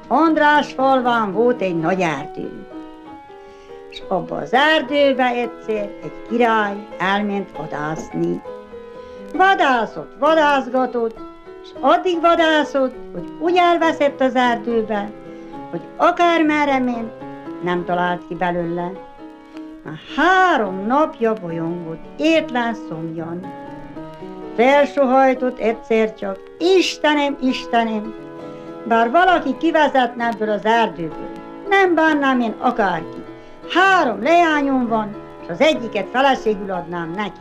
Andrásfalván volt egy nagy erdő, és abba az erdőbe egyszer egy király elment vadászni. Vadászott, vadászgatott, és addig vadászott, hogy úgy elveszett az erdőbe, hogy akármerre ment, nem talált ki belőle. Már 3 napja bolyongott, étlen szomjan. Felsohajtott egyszer csak: Istenem, Istenem, bár valaki kivezetne ebből az erdőből, nem bánnám én akárki. 3 leányom van, és az egyiket feleségül adnám neki.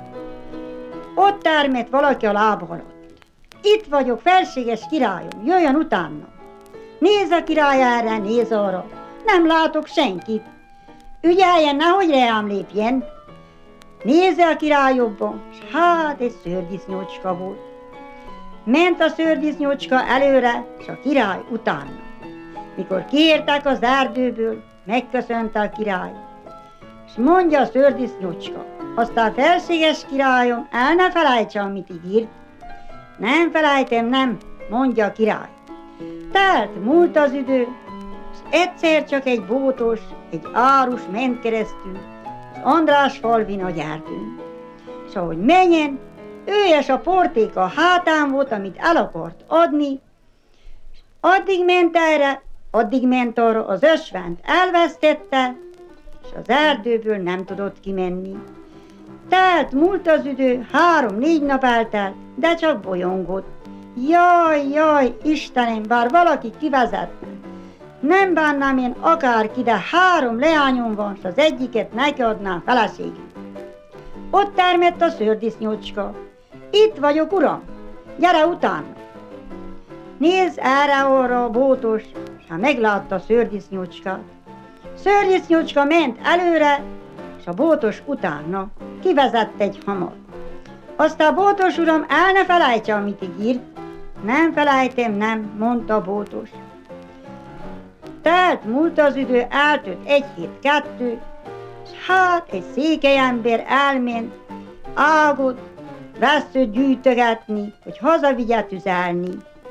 Ott termett valaki a lába alatt: Itt vagyok, felséges királyom, jöjjön utána. Néz a király erre, néz arra, nem látok senkit. Ügyeljen, nehogy reám lépjen. Nézze a király jobban, s hát egy szőrdisznócska volt. Ment a szőrdisznócska előre, s a király utána. Mikor kiértek az erdőből, megköszönte a király, és mondja a szőrdisznócska: Aztán felséges királyom, el ne felejtse, amit ígért. Nem felejtem, nem, mondja a király. Telt múlt az idő, és egyszer csak egy bótos, egy árus ment keresztül az Andrásfalvi nagy erdőn. És ahogy menjen, ő és a portéka hátán volt, amit el akart adni, és addig ment erre, addig ment arra, az ösvényt elvesztette, és az erdőből nem tudott kimenni. Telt múlt az idő, 3-4 nap eltelt, de csak bolyongott. Jaj, jaj, Istenem, bár valaki kivezetne, nem bánnám én akárki, de 3 leányom van, s az egyiket neki adnám feleségül. Ott termett a szőrdisznócska: Itt vagyok, uram, gyere utána. Nézz erre-arra a bótos, s ha meglátta a szőrdisznócskát. Szőrdisznócska ment előre, és a bótos utána. Kivezett egy hamar. Aztán bótos uram, el ne felejtse, amit ígért. Nem felejtem, nem, mondta a bótos. Telt múlt az idő, eltűnt 1 hét, 2, és hát egy székely ember elment ágot, vesszőt gyűjtögetni, hogy hazavigye tüzelni.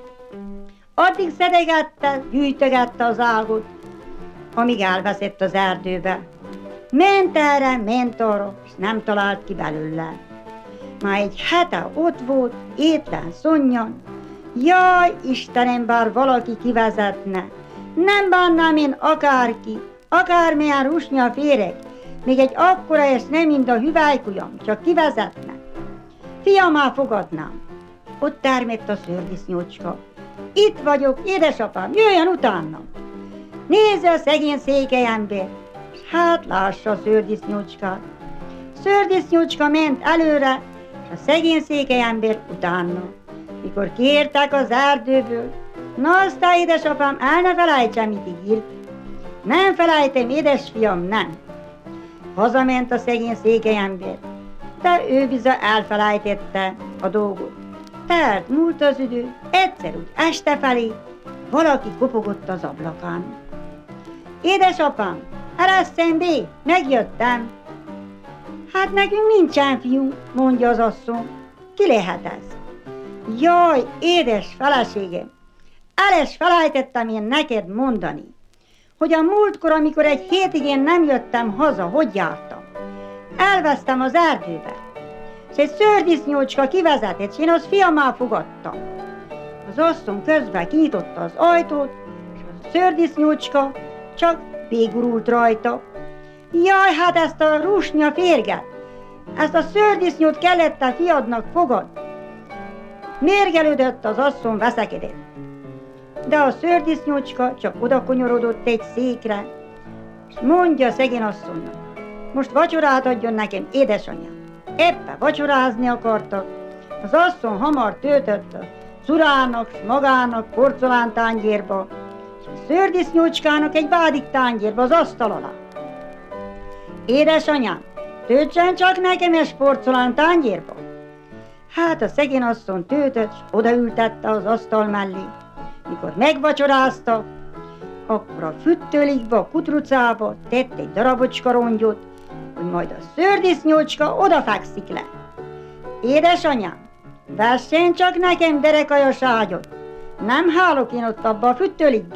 Addig szedegette, gyűjtögette az ágot, amíg elveszett az erdőbe. Ment erre, ment arra, és nem talált ki belőle. Már egy hete ott volt, étlen, szonnyan. Jaj, Istenem, bár valaki kivezetne, nem bánnám én akárki, akármilyen rusnya féreg, még egy akkora és nem mind a hüvelykujjam, csak kivezetne. Fiamá fogadnám. Ott termett a szőrdisznócska: Itt vagyok, édesapám, jöjjön utána. Nézze a szegény székely ember, és hát lássa a szőrdisznócskát. Szőrdisznócska ment előre, és a szegény székely ember utána. Mikor kiértek az erdőből: Na aztán, édesapám, el ne felejtse, mit ígért. Nem felejtem, édesfiam, nem. Hazament a szegény székely ember, de ő bizony elfelejtette a dolgot. Telt múlt az idő, egyszer úgy este felé valaki kopogott az ablakán. Édesapám, eresszem bé, megjöttem. Hát nekünk nincsen fiú, mondja az asszony. Ki lehet ez? Jaj, édes feleségem, el is felejtettem én neked mondani, hogy a múltkor, amikor egy hétig én nem jöttem haza, hogy jártam. Elvesztem az erdőbe, és egy szőrdisznócska kivezetett, és én azt fiammal fogadtam. Az asszony közben kinyitotta az ajtót, és a szőrdisznócska csak végurult rajta. Jaj, hát ezt a rusnya férget, ezt a szőrdisznót kellett a fiadnak fogadni. Mérgelődött az asszony, veszekedett. De a szőrdisznócska csak odakonyorodott egy székre, és mondja a szegény asszonynak: Most vacsorát adjon nekem, édesanyám. Éppen vacsorázni akartak. Az asszony hamar töltött az urának s magának porcelántányérba, és a szőrdisznócskának egy vádik tányérba az asztal alá. Édesanyám, töltsen csak nekem egy porcelántányérba. Hát a szegény asszony töltött, s odaültette az asztal mellé. Mikor megvacsorázta, akkor a füttölikbe, a kutrucába tett egy darabocska rongyot, hogy majd a szőrdisznócska odafekszik le. Édesanyám, vessen csak nekem derekajas ágyat, nem hálok én ott abba a füttölikbe.